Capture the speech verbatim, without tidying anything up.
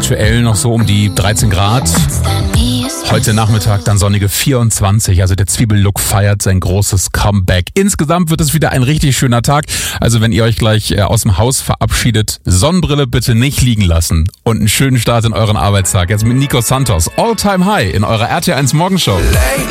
aktuell noch so um die dreizehn Grad. Heute Nachmittag dann sonnige vierundzwanzig. Also der Zwiebellook feiert sein großes Comeback. Insgesamt wird es wieder ein richtig schöner Tag. Also wenn ihr euch gleich äh, aus dem Haus verabschiedet, Sonnenbrille bitte nicht liegen lassen. Und einen schönen Start in euren Arbeitstag. Jetzt mit Nico Santos. All Time High in eurer R T eins Morgenshow.